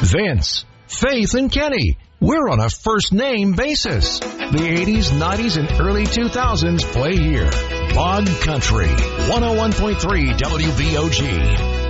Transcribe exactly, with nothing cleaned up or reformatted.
Vince, Faith, and Kenny. We're on a first-name basis. The eighties, nineties, and early two thousands play here. Bog Country, one oh one point three W V O G.